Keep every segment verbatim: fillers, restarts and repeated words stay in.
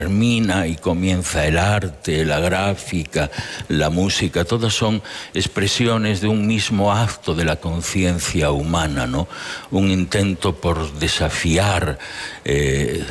termina y comienza el arte, la gráfica, la música, todas son expresiones de un mismo acto de la conciencia humana, ¿no? Un intento por desafiar eh,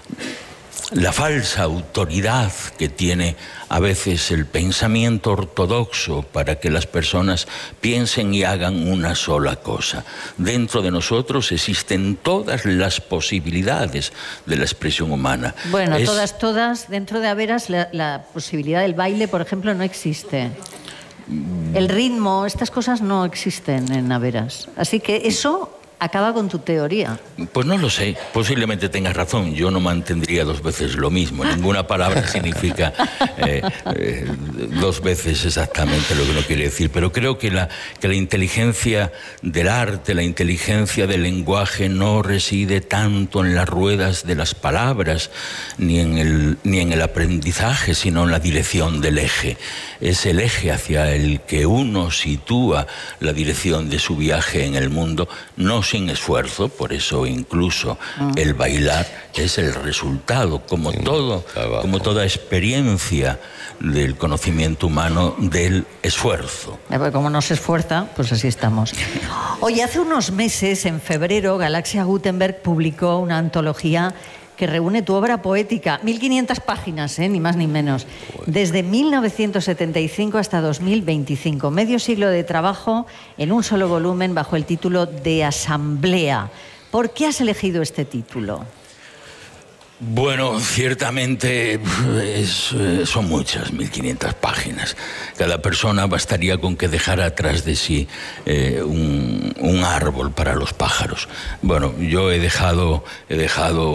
la falsa autoridad que tiene a veces el pensamiento ortodoxo para que las personas piensen y hagan una sola cosa. Dentro de nosotros existen todas las posibilidades de la expresión humana. Bueno, es... todas, todas. Dentro de Averas la, la posibilidad del baile, por ejemplo, no existe. El ritmo, estas cosas no existen en Averas. Así que eso acaba con tu teoría. Pues no lo sé, posiblemente tengas razón. Yo no mantendría dos veces lo mismo. Ninguna palabra significa eh, eh, dos veces exactamente lo que uno quiere decir. Pero creo que la, que la inteligencia del arte, la inteligencia del lenguaje no reside tanto en las ruedas de las palabras ni en el, ni en el aprendizaje, sino en la dirección del eje. Es el eje hacia el que uno sitúa la dirección de su viaje en el mundo, no sin esfuerzo. Por eso incluso ah. el bailar es el resultado, como sí, todo, como toda experiencia del conocimiento humano, del esfuerzo. Como no se esfuerza, pues así estamos. Oye, hace unos meses, en febrero, Galaxia Gutenberg publicó una antología que reúne tu obra poética, mil quinientas páginas, ¿eh? Ni más ni menos, desde mil novecientos setenta y cinco hasta dos mil veinticinco, medio siglo de trabajo en un solo volumen bajo el título de Asamblea. ¿Por qué has elegido este título? Bueno, ciertamente es, son muchas, mil quinientas páginas. Cada persona bastaría con que dejara atrás de sí eh, un, un árbol para los pájaros. Bueno, yo he dejado, he dejado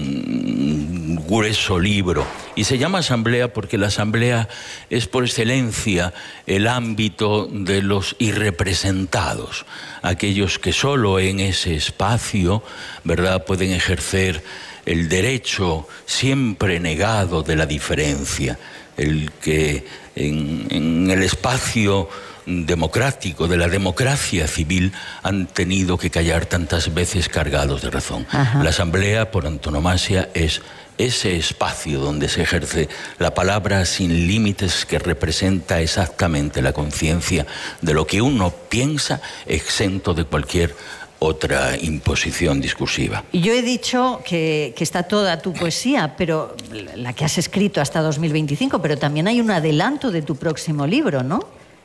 un grueso libro y se llama Asamblea porque la Asamblea es por excelencia el ámbito de los irrepresentados, aquellos que solo en ese espacio, ¿verdad?, pueden ejercer el derecho siempre negado de la diferencia, el que en, en el espacio democrático, de la democracia civil, han tenido que callar tantas veces cargados de razón. Ajá. La Asamblea, por antonomasia, es ese espacio donde se ejerce la palabra sin límites, que representa exactamente la conciencia de lo que uno piensa, exento de cualquier otra imposición discursiva. Y yo he dicho que, que está toda tu poesía, pero la que has escrito hasta dos mil veinticinco, pero también hay un adelanto de tu próximo libro, ¿no?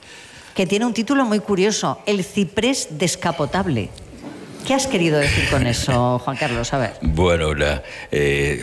Que tiene un título muy curioso, El ciprés descapotable. ¿Qué has querido decir con eso, Juan Carlos? A ver. Bueno, la... Eh...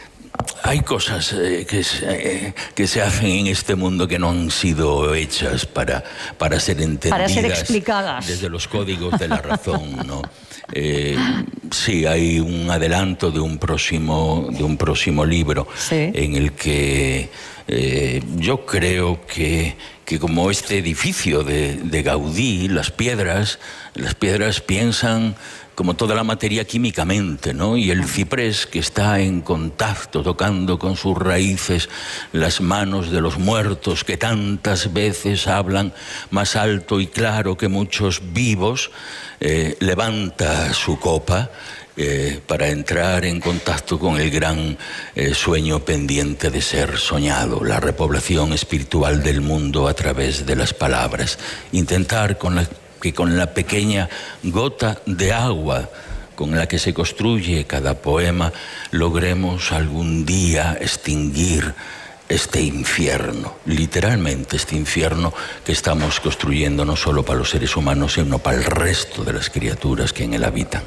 Hay cosas eh, que, eh, que se hacen en este mundo que no han sido hechas para, para ser entendidas, para ser explicadas desde los códigos de la razón, ¿no? Eh, sí, hay un adelanto de un próximo, de un próximo libro, sí, en el que eh, yo creo que, que como este edificio de, de Gaudí, las piedras, las piedras piensan como toda la materia químicamente, ¿no? Y el ciprés, que está en contacto, tocando con sus raíces las manos de los muertos, que tantas veces hablan más alto y claro que muchos vivos, eh, levanta su copa eh, para entrar en contacto con el gran eh, sueño pendiente de ser soñado, la repoblación espiritual del mundo a través de las palabras. Intentar con la que con la pequeña gota de agua con la que se construye cada poema logremos algún día extinguir este infierno, literalmente este infierno que estamos construyendo no solo para los seres humanos, sino para el resto de las criaturas que en él habitan.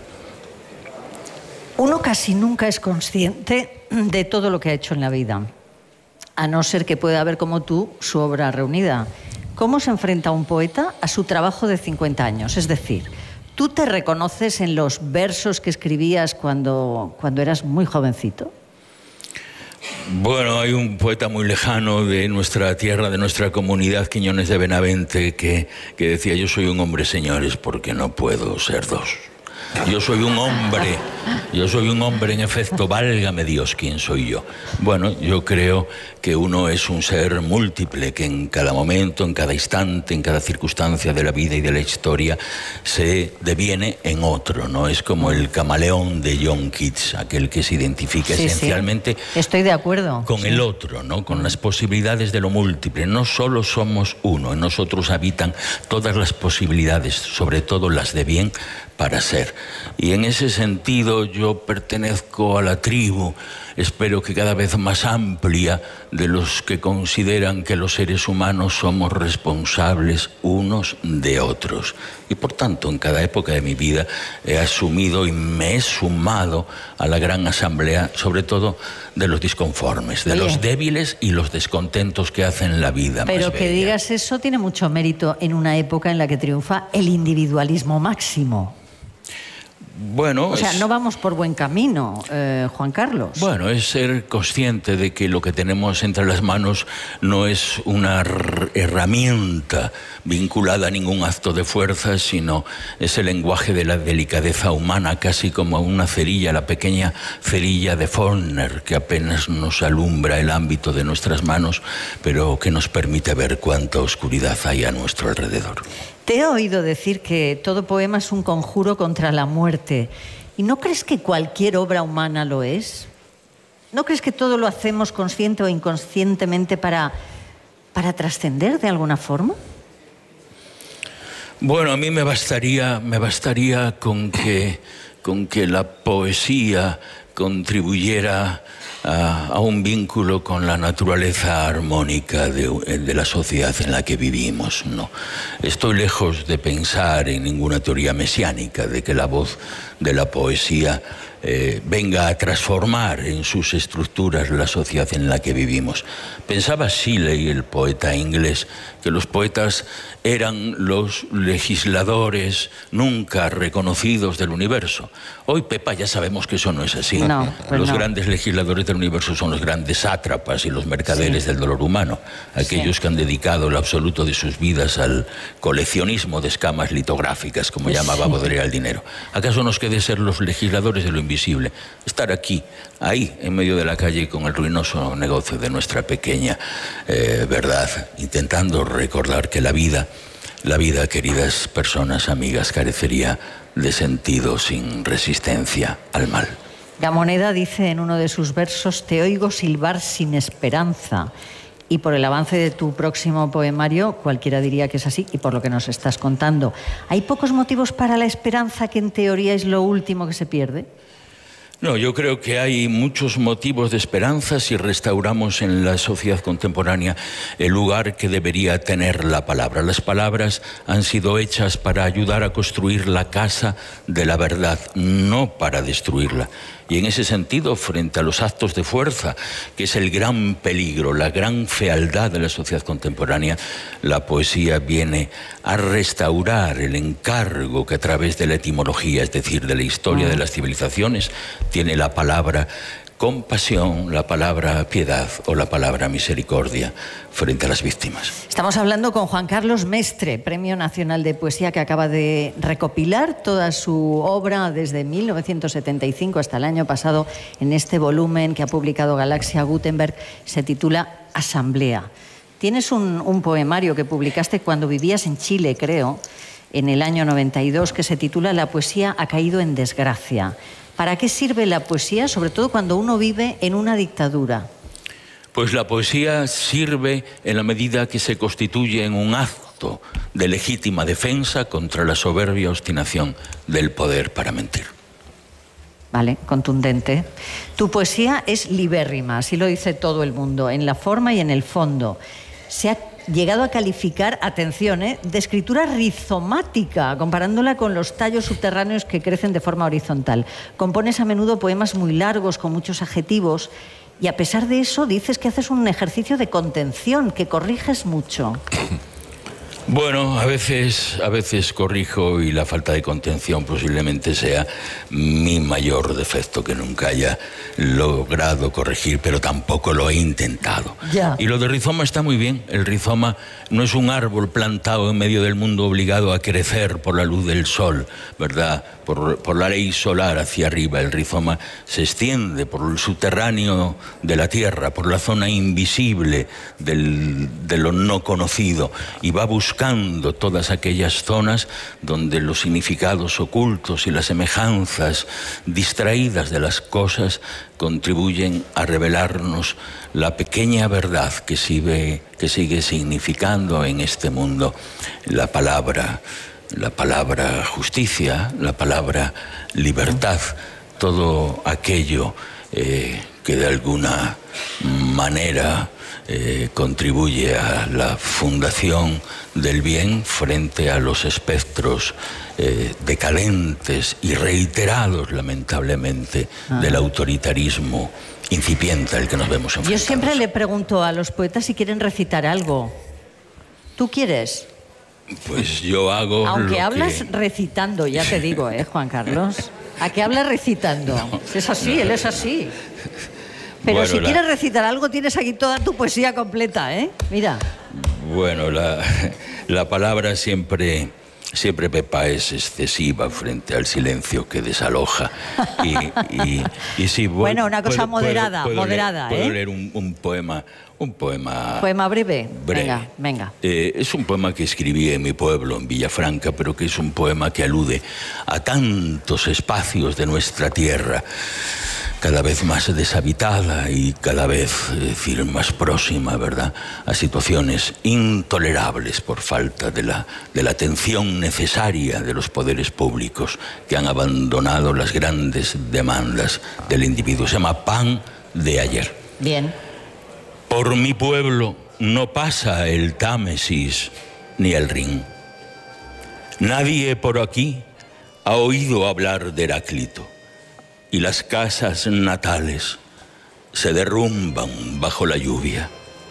Uno casi nunca es consciente de todo lo que ha hecho en la vida, a no ser que pueda ver como tú su obra reunida. ¿Cómo se enfrenta un poeta a su trabajo de cincuenta años? Es decir, ¿tú te reconoces en los versos que escribías cuando, cuando eras muy jovencito? Bueno, hay un poeta muy lejano de nuestra tierra, de nuestra comunidad, Quiñones de Benavente, que, que decía: yo soy un hombre, señores, porque no puedo ser dos. Yo soy un hombre Yo soy un hombre, en efecto, válgame Dios, ¿quién soy yo? Bueno, yo creo que uno es un ser múltiple, que en cada momento, en cada instante, en cada circunstancia de la vida y de la historia se deviene en otro, ¿no? Es como el camaleón de John Keats, aquel que se identifica sí, esencialmente sí. Estoy de acuerdo. con sí. el otro, ¿no? Con las posibilidades de lo múltiple. No solo somos uno, en nosotros habitan todas las posibilidades, sobre todo las de bien, para ser. Y en ese sentido yo pertenezco a la tribu, espero que cada vez más amplia, de los que consideran que los seres humanos somos responsables unos de otros. Y por tanto, en cada época de mi vida he asumido y me he sumado a la gran asamblea, sobre todo de los disconformes, de Oye, los débiles y los descontentos que hacen la vida pero más que bella. Digas eso tiene mucho mérito en una época en la que triunfa el individualismo máximo. Bueno, o sea, es, no vamos por buen camino, eh, Juan Carlos. Bueno, es ser consciente de que lo que tenemos entre las manos no es una herramienta vinculada a ningún acto de fuerza, sino es el lenguaje de la delicadeza humana, casi como una cerilla, la pequeña cerilla de Faulkner, que apenas nos alumbra el ámbito de nuestras manos, pero que nos permite ver cuánta oscuridad hay a nuestro alrededor. Te he oído decir que todo poema es un conjuro contra la muerte. ¿Y no crees que cualquier obra humana lo es? ¿No crees que todo lo hacemos consciente o inconscientemente para, para trascender de alguna forma? Bueno, a mí me bastaría, me bastaría con que, con que la poesía contribuyera a, a un vínculo con la naturaleza armónica de, de la sociedad en la que vivimos, ¿no? Estoy lejos de pensar en ninguna teoría mesiánica de que la voz de la poesía eh, venga a transformar en sus estructuras la sociedad en la que vivimos. Pensaba Shelley, el poeta inglés, que los poetas eran los legisladores nunca reconocidos del universo. Hoy, Pepa, ya sabemos que eso no es así. No, pues los no. grandes legisladores del universo son los grandes sátrapas y los mercaderes sí. del dolor humano, aquellos sí. que han dedicado el absoluto de sus vidas al coleccionismo de escamas litográficas, como pues llamaba sí. Baudelaire al dinero. ¿Acaso nos quede ser los legisladores de lo invisible? Estar aquí, ahí, en medio de la calle, con el ruinoso negocio de nuestra pequeña eh, verdad, intentando recordar que la vida, la vida, queridas personas, amigas, carecería de sentido sin resistencia al mal. Gamoneda dice en uno de sus versos: te oigo silbar sin esperanza. Y por el avance de tu próximo poemario, cualquiera diría que es así, y por lo que nos estás contando. ¿Hay pocos motivos para la esperanza, que en teoría es lo último que se pierde? No, yo creo que hay muchos motivos de esperanza si restauramos en la sociedad contemporánea el lugar que debería tener la palabra. Las palabras han sido hechas para ayudar a construir la casa de la verdad, no para destruirla. Y en ese sentido, frente a los actos de fuerza, que es el gran peligro, la gran fealdad de la sociedad contemporánea, la poesía viene a restaurar el encargo que a través de la etimología, es decir, de la historia de las civilizaciones, tiene la palabra compasión, la palabra piedad o la palabra misericordia frente a las víctimas. Estamos hablando con Juan Carlos Mestre, Premio Nacional de Poesía, que acaba de recopilar toda su obra desde mil novecientos setenta y cinco hasta el año pasado en este volumen que ha publicado Galaxia Gutenberg. Se titula Asamblea. Tienes un, un poemario que publicaste cuando vivías en Chile, creo, en el año noventa y dos, que se titula La poesía ha caído en desgracia. ¿Para qué sirve la poesía, sobre todo cuando uno vive en una dictadura? Pues la poesía sirve en la medida que se constituye en un acto de legítima defensa contra la soberbia obstinación del poder para mentir. Vale, contundente. Tu poesía es libérrima, así lo dice todo el mundo, en la forma y en el fondo. Se ha llegado a calificar, atención, ¿eh?, de escritura rizomática, comparándola con los tallos subterráneos que crecen de forma horizontal. Compones a menudo poemas muy largos, con muchos adjetivos, y a pesar de eso dices que haces un ejercicio de contención, que corriges mucho. Bueno, a veces, a veces corrijo y la falta de contención posiblemente sea mi mayor defecto, que nunca haya logrado corregir, pero tampoco lo he intentado. Ya. Y lo de rizoma está muy bien. El rizoma no es un árbol plantado en medio del mundo obligado a crecer por la luz del sol, ¿verdad? Por, por la ley solar hacia arriba. El rizoma se extiende por el subterráneo de la tierra, por la zona invisible del, de lo no conocido, y va buscando todas aquellas zonas donde los significados ocultos y las semejanzas distraídas de las cosas contribuyen a revelarnos la pequeña verdad que sigue, que sigue significando en este mundo la palabra, la palabra justicia, la palabra libertad, todo aquello eh, que de alguna manera eh, contribuye a la fundación del bien frente a los espectros eh, decadentes y reiterados, lamentablemente, ah. del autoritarismo incipiente al que nos vemos enfrentados. Yo siempre le pregunto a los poetas si quieren recitar algo. ¿Tú quieres? Pues yo hago Aunque lo hablas que... recitando, ya te digo, ¿eh, Juan Carlos? ¿A qué hablas recitando? No, es así, no, él es así. Pero bueno, si la... quieres recitar algo, tienes aquí toda tu poesía completa, ¿eh? Mira. Bueno, la, la palabra siempre, siempre, Pepa, es excesiva frente al silencio que desaloja. Y, y, y sí, voy, bueno, una cosa puedo, moderada, puedo, puedo moderada, leer, ¿eh? Puedo leer un, un poema... Un poema... ¿Poema breve? breve. Venga, venga. Eh, es un poema que escribí en mi pueblo, en Villafranca, pero que es un poema que alude a tantos espacios de nuestra tierra, cada vez más deshabitada y cada vez, es decir, más próxima, ¿verdad?, a situaciones intolerables por falta de la, de la atención necesaria de los poderes públicos que han abandonado las grandes demandas del individuo. Se llama Pan de ayer. Bien. Por mi pueblo no pasa el Támesis ni el Rin. Nadie por aquí ha oído hablar de Heráclito, y las casas natales se derrumban bajo la lluvia.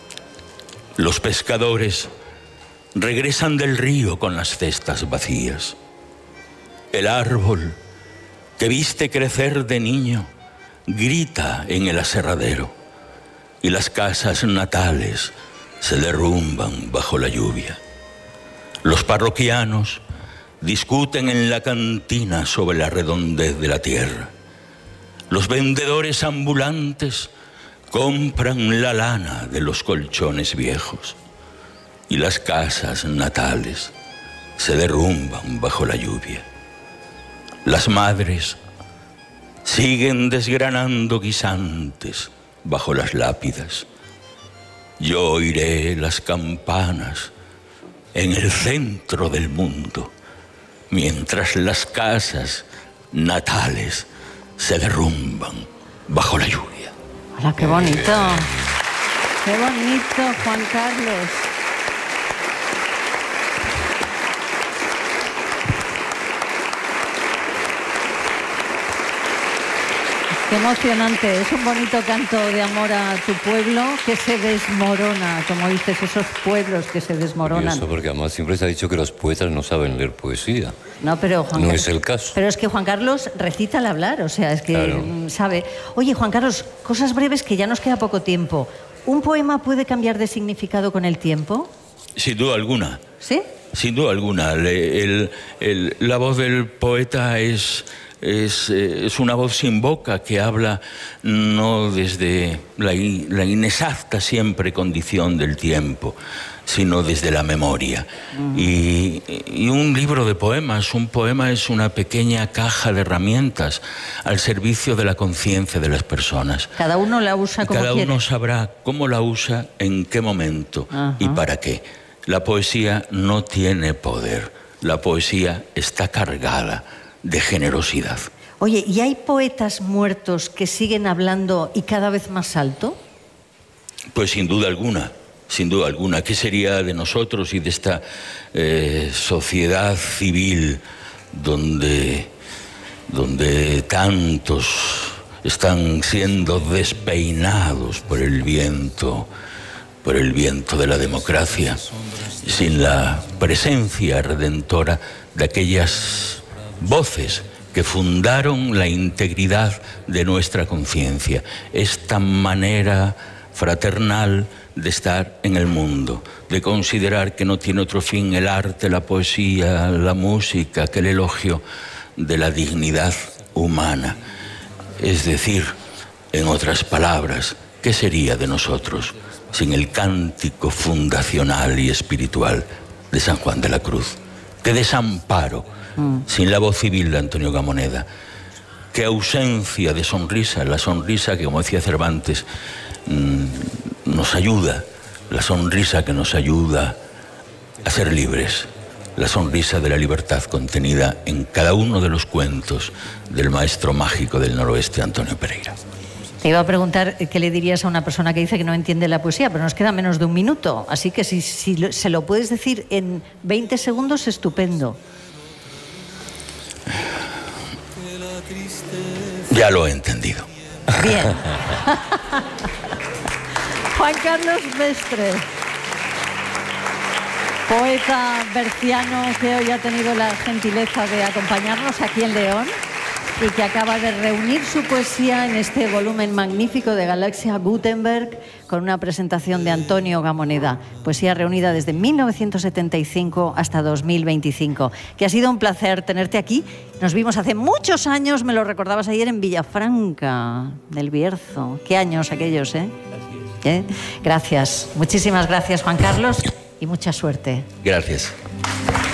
Los pescadores regresan del río con las cestas vacías. El árbol que viste crecer de niño grita en el aserradero, y las casas natales se derrumban bajo la lluvia. Los parroquianos discuten en la cantina sobre la redondez de la tierra. Los vendedores ambulantes compran la lana de los colchones viejos, y las casas natales se derrumban bajo la lluvia. Las madres siguen desgranando guisantes bajo las lápidas. Yo oiré las campanas en el centro del mundo, mientras las casas natales se derrumban bajo la lluvia. ¡Hola, qué bonito! ¡Qué bonito, Juan Carlos! Qué emocionante, es un bonito canto de amor a tu pueblo que se desmorona, como dices, esos pueblos que se desmoronan. Eso porque además siempre se ha dicho que los poetas no saben leer poesía. No, pero Juan No Carlos, es el caso. Pero es que Juan Carlos recita al hablar, o sea, es que Claro. sabe. Oye, Juan Carlos, cosas breves que ya nos queda poco tiempo. ¿Un poema puede cambiar de significado con el tiempo? Sin duda alguna. ¿Sí? Sin duda alguna. Le- el- el- la voz del poeta es... Es, eh, es una voz sin boca que habla no desde la, in- la inexacta siempre condición del tiempo, sino desde la memoria. Uh-huh. y, y un libro de poemas, un poema es una pequeña caja de herramientas al servicio de la conciencia de las personas. Cada uno la usa como Cada quiere. uno sabrá cómo la usa, en qué momento Ajá. y para qué. La poesía no tiene poder. La poesía está cargada de generosidad. Oye, ¿y hay poetas muertos que siguen hablando y cada vez más alto? Pues sin duda alguna, sin duda alguna. ¿Qué sería de nosotros y de esta eh, sociedad civil donde, donde tantos están siendo despeinados por el viento por el viento de la democracia, sin la presencia redentora de aquellas voces que fundaron la integridad de nuestra conciencia, esta manera fraternal de estar en el mundo, de considerar que no tiene otro fin el arte, la poesía, la música, que el elogio de la dignidad humana. Es decir, en otras palabras, ¿qué sería de nosotros sin el cántico fundacional y espiritual de San Juan de la Cruz? ¿Qué desamparo mm. sin la voz civil de Antonio Gamoneda? ¿Qué ausencia de sonrisa? La sonrisa que, como decía Cervantes, mmm, nos ayuda, la sonrisa que nos ayuda a ser libres, la sonrisa de la libertad contenida en cada uno de los cuentos del maestro mágico del noroeste, Antonio Pereira. Te iba a preguntar qué le dirías a una persona que dice que no entiende la poesía, pero nos queda menos de un minuto, así que si, si se lo puedes decir en veinte segundos, estupendo. Ya lo he entendido. Bien. Juan Carlos Mestre, poeta berciano que hoy ha tenido la gentileza de acompañarnos aquí en León y que acaba de reunir su poesía en este volumen magnífico de Galaxia Gutenberg con una presentación de Antonio Gamoneda. Poesía reunida desde mil novecientos setenta y cinco hasta dos mil veinticinco. Que ha sido un placer tenerte aquí. Nos vimos hace muchos años, me lo recordabas ayer, en Villafranca del Bierzo. Qué años aquellos, ¿eh? ¿Eh? Gracias. Muchísimas gracias, Juan Carlos, y mucha suerte. Gracias.